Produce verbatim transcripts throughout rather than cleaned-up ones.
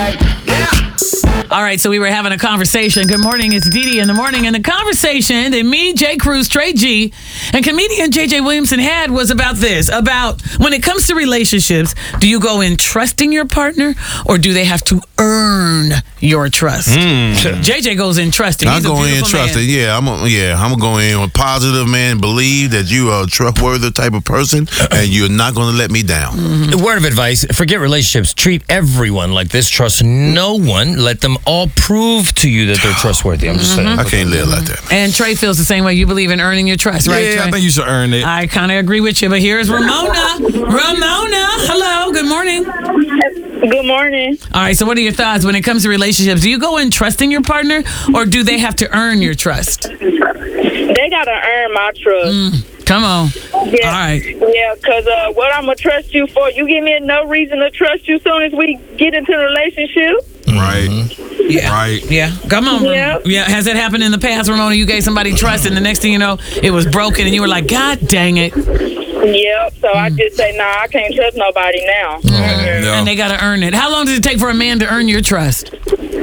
All right, so we were having a conversation. Good morning, it's Dee Dee in the morning. And the conversation that me, Jay Cruz, Trey G, and comedian J J Williamson had was about this, about when it comes to relationships, do you go in trusting your partner or do they have to earn your trust? Mm. J J goes in trusting. I He's go a in beautiful trusting. man. Yeah, I'm a, yeah, I'm gonna go in with positive, man. Believe that you are a trustworthy type of person, and you're not gonna let me down. Mm-hmm. Word of advice: forget relationships. Treat everyone like this. Trust no one. Let them all prove to you that they're trustworthy. I'm just saying. I can't live like that. And Trey feels the same way. You believe in earning your trust, right, Yeah, Trey? I think you should earn it. I kind of agree with you, but here's Ramona. Ramona, hello, good morning. Good morning. All right, so what are your thoughts when it comes to relationships? Do you go in trusting your partner or do they have to earn your trust? They gotta earn my trust. Mm, come on. Yeah. All right. Yeah, because uh, what I'm gonna trust you for, you give me no reason to trust you soon as we get into a relationship. Right. Yeah. Right. Yeah. Come on. Yeah. Yeah. Has it happened in the past, Ramona? You gave somebody trust and the next thing you know, it was broken and you were like, God dang it. Yep. So I just say, nah, I can't trust nobody now. Yeah. And they got to earn it. How long does it take for a man to earn your trust?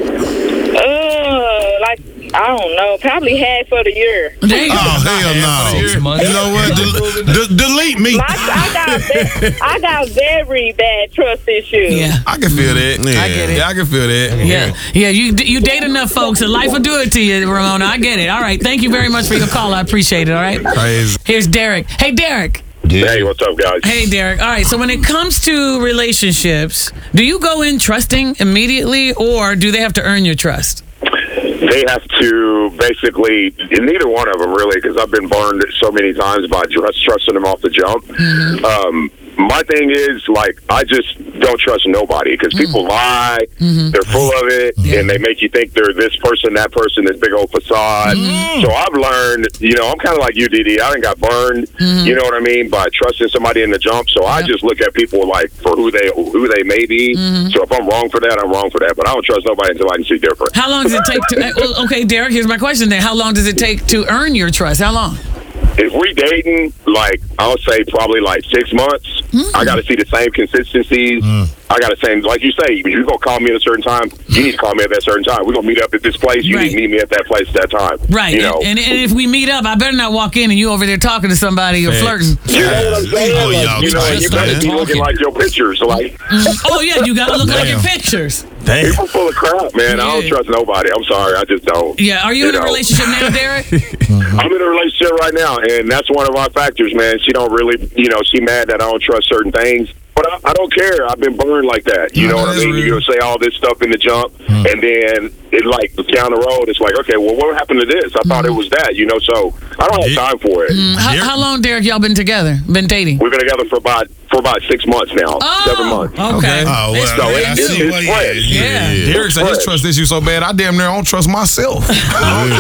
Uh, like, I don't know, probably half of the year. There you go. Oh hell no! Six months. You know what? Del- de- delete me. My, I got, ve- I got very bad trust issues. Yeah. I can feel that. Yeah. I get it. Yeah, I can feel that. Yeah, yeah. You you date enough folks, and life will do it to you, Ramona. I get it. All right. Thank you very much for your call. I appreciate it. All right. Crazy. Here's Derek. Hey, Derek. Hey, what's up, guys? Hey, Derek. All right. So when it comes to relationships, do you go in trusting immediately, or do they have to earn your trust? They have to basically, neither one of them really, because I've been burned so many times by trust, trusting them off the jump. Mm-hmm. Um, my thing is, like, I just don't trust nobody because mm-hmm. people lie, mm-hmm. they're full of it, yeah. and they make you think they're this person, that person, this big old facade. Mm-hmm. So I've learned, you know, I'm kind of like you, D D. I done got burned, mm-hmm. you know what I mean, by trusting somebody in the jump. So yep. I just look at people, like, for who they who they may be. Mm-hmm. So if I'm wrong for that, I'm wrong for that. But I don't trust nobody until I can see different. How long does it take to... Well, okay, Derek, here's my question then. How long does it take to earn your trust? How long? If we dating, like, I'll say probably like six months, mm. I got to see the same consistencies. Mm. I got to say, like you say, you're going to call me at a certain time, you need to call me at that certain time. We're going to meet up at this place, you right. need to meet me at that place at that time. Right. You know? and, and, and if we meet up, I better not walk in and you over there talking to somebody or hey. flirting. You know what I'm saying? Oh, like, you know, tight, you better be looking like your pictures. Like, mm. Oh, yeah, you got to look like your pictures. Damn. People full of crap, man. Yeah. I don't trust nobody. I'm sorry. I just don't. Yeah. Are you, you in know? a relationship now, Derek? mm-hmm. I'm in a relationship right now, and that's one of our factors, man. She don't really, you know, she mad that I don't trust certain things. But I, I don't care. I've been burned like that. You know what I mean? Real. You'll say all this stuff in the jump, mm. and then it like down the road, it's like, okay, well, what happened to this? I mm. thought it was that, you know. So I don't have time for it. Mm. How, how long, Derek, y'all been together? Been dating? We've been together for about for about six months now. Oh, seven months. Okay. Oh, well, so it, it's, it's well, fresh. Yeah, yeah. yeah. Derek said his trust issue so bad, I damn near don't trust myself. I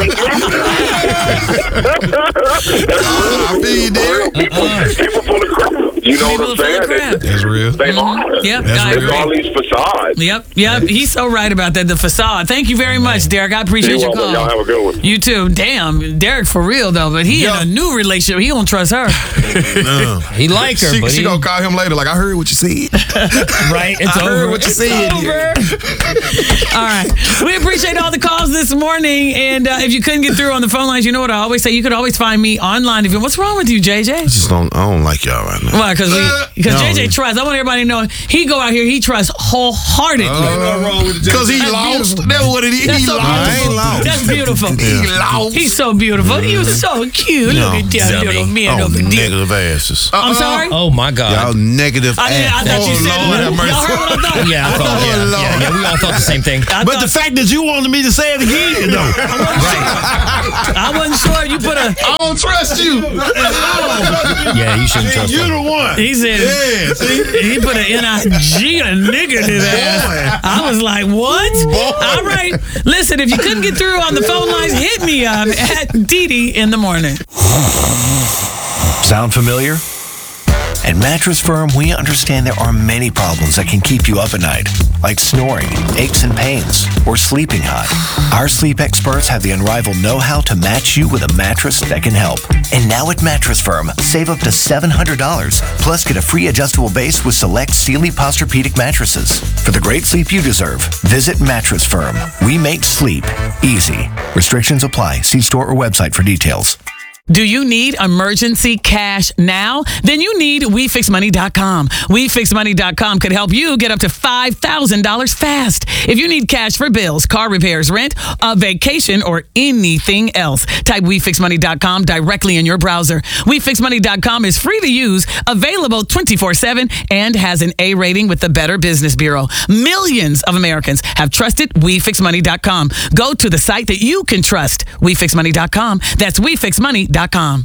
feel you, Derek. People full of crap. You know People what I'm saying? That's real. They mm-hmm. are. Yep. That's I real. agree. All these facades. Yep. Yep. He's so right about that. The facade. Thank you very much, Derek. I appreciate You're your welcome. call. Y'all have a good one. You too. Damn, Derek for real though. But he Yo. in a new relationship. He don't trust her. No. He like her, She, but she he, gonna call him later like, I heard what you said. right? It's I over. heard what you It's said. over. All right. We appreciate all the calls this morning. And uh, if you couldn't get through on the phone lines, you know what I always say. You could always find me online. If you, what's wrong with you, J J? I just don't. I don't like y'all right now. Why? Because because No. J J trusts. I want everybody to know he go out here. He trusts wholeheartedly. Because he That's lost. beautiful. That's what it is. That's He so lost. I ain't lost. That's beautiful. He lost. He's so beautiful. He was so cute. No. Look at that little man Oh, over there. negative asses. I'm sorry. Oh my God. Y'all negative I, didn't- I ass. thought you Oh, said Lord have Y'all mercy. heard what I thought? Yeah, I thought, yeah, yeah, yeah, we all thought the same thing. I But thought- the fact that you wanted me to say it again, though. I wasn't sure you put a. I don't trust you. Yeah, you shouldn't trust You're him. the one. He said Yeah, see? he put an N I G a nigga in his ass. I was like, what? All right. Listen, if you couldn't get through on the phone lines, hit me up at Dee Dee in the morning. Sound familiar? At Mattress Firm, we understand there are many problems that can keep you up at night, like snoring, aches and pains, or sleeping hot. Our sleep experts have the unrivaled know-how to match you with a mattress that can help. And now at Mattress Firm, save up to seven hundred dollars, plus get a free adjustable base with select Sealy Posturepedic mattresses. For the great sleep you deserve, visit Mattress Firm. We make sleep easy. Restrictions apply. See store or website for details. Do you need emergency cash now? Then you need we fix money dot com. we fix money dot com could help you get up to five thousand dollars fast. If you need cash for bills, car repairs, rent, a vacation, or anything else, type we fix money dot com directly in your browser. we fix money dot com is free to use, available twenty-four seven, and has an A rating with the Better Business Bureau. Millions of Americans have trusted we fix money dot com. Go to the site that you can trust, we fix money dot com. That's we fix money dot com.